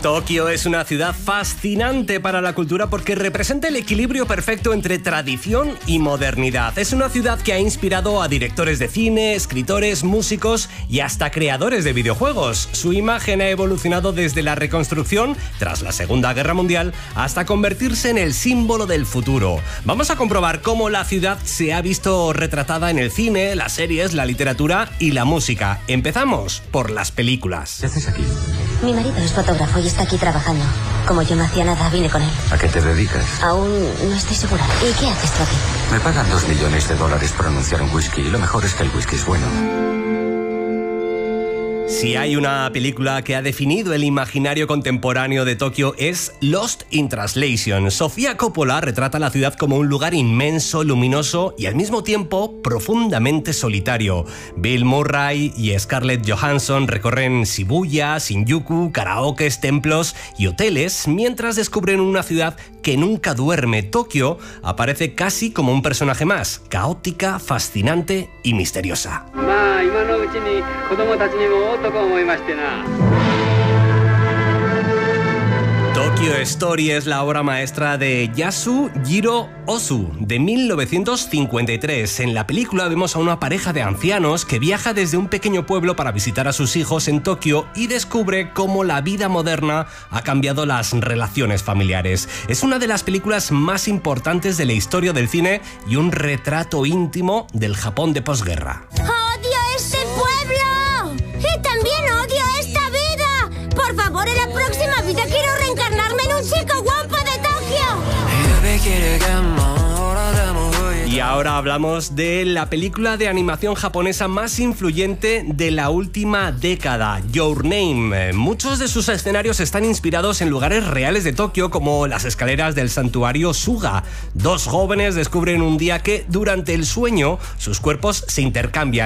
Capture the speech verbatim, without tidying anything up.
Tokio es una ciudad fascinante para la cultura porque representa el equilibrio perfecto entre tradición y modernidad. Es una ciudad que ha inspirado a directores de cine, escritores, músicos y hasta creadores de videojuegos. Su imagen ha evolucionado desde la reconstrucción tras la Segunda Guerra Mundial hasta convertirse en el símbolo del futuro. Vamos a comprobar cómo la ciudad se ha visto retratada en el cine, las series, la literatura y la música. Empezamos por las películas. ¿Qué haces aquí? Mi marido es fotógrafo y está aquí trabajando. Como yo no hacía nada, vine con él. ¿A qué te dedicas? Aún no estoy segura. ¿Y qué haces tú aquí? Me pagan dos millones de dólares por anunciar un whisky y lo mejor es que el whisky es bueno. Si hay una película que ha definido el imaginario contemporáneo de Tokio es Lost in Translation. Sofía Coppola retrata la ciudad como un lugar inmenso, luminoso y al mismo tiempo profundamente solitario. Bill Murray y Scarlett Johansson recorren Shibuya, Shinjuku, karaokes, templos y hoteles mientras descubren una ciudad que nunca duerme. Tokio aparece casi como un personaje más, caótica, fascinante y misteriosa. Tokyo Story es la obra maestra de Yasujiro Ozu, de mil novecientos cincuenta y tres. En la película vemos a una pareja de ancianos que viaja desde un pequeño pueblo para visitar a sus hijos en Tokio y descubre cómo la vida moderna ha cambiado las relaciones familiares. Es una de las películas más importantes de la historia del cine y un retrato íntimo del Japón de posguerra. ¡Odio este pueblo! ¡Y también odio esta vida! Por favor, en la próxima vida quiero reencarnarme en un chico guapo de Tokio. Y ahora hablamos de la película de animación japonesa más influyente de la última década, Your Name. Muchos de sus escenarios están inspirados en lugares reales de Tokio, como las escaleras del santuario Suga. Dos jóvenes descubren un día que, durante el sueño, sus cuerpos se intercambian.